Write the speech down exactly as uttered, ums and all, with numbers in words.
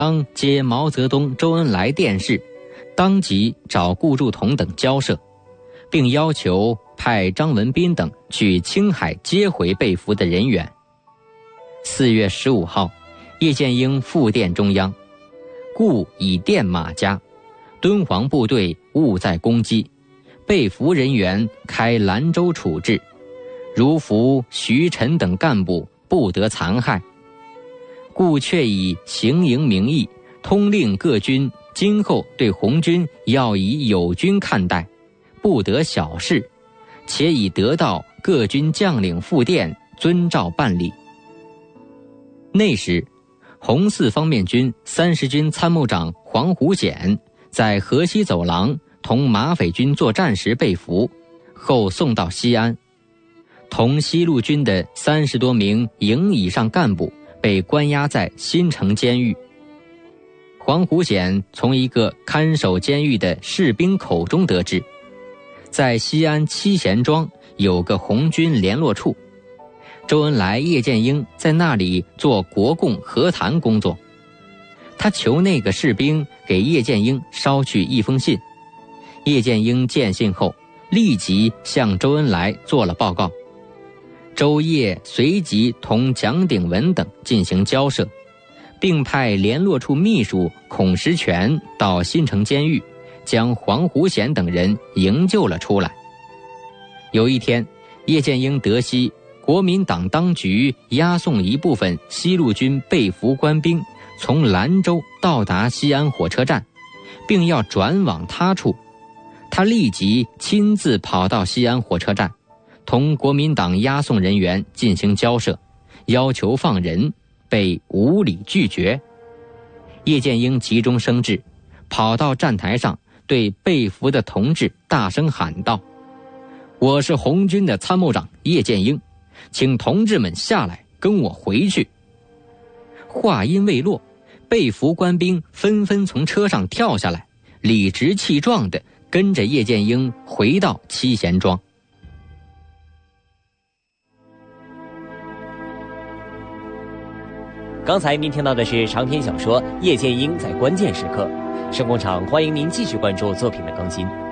当接毛泽东、周恩来电示，当即找顾祝同等交涉，并要求派张文彬等去青海接回被俘的人员。四月十五号，叶剑英复电中央，故以电马加，敦煌部队勿再攻击，被俘人员开兰州处置，如俘徐晨等干部不得残害。故却以行营名义通令各军今后对红军要以友军看待，不得小事，且已得到各军将领复电，遵照办理。那时红四方面军三十军参谋长黄虎显在河西走廊同马匪军作战时被俘，后送到西安，同西路军的三十多名营以上干部被关押在新城监狱。黄虎显从一个看守监狱的士兵口中得知，在西安七贤庄有个红军联络处，周恩来、叶剑英在那里做国共和谈工作。他求那个士兵给叶剑英捎去一封信，叶剑英见信后立即向周恩来做了报告。周叶随即同蒋鼎文等进行交涉，并派联络处秘书孔实权到新城监狱，将黄虎显等人营救了出来。有一天，叶剑英得悉国民党当局押送一部分西路军被俘官兵从兰州到达西安火车站，并要转往他处，他立即亲自跑到西安火车站，同国民党押送人员进行交涉，要求放人，被无理拒绝。叶剑英急中生智，跑到站台上对被俘的同志大声喊道：我是红军的参谋长叶剑英，请同志们下来跟我回去。话音未落，被俘官兵纷纷从车上跳下来，理直气壮地跟着叶剑英回到七贤庄。 刚才您听到的是长篇小说《叶剑英在关键时刻》。声工厂欢迎您继续关注作品的更新。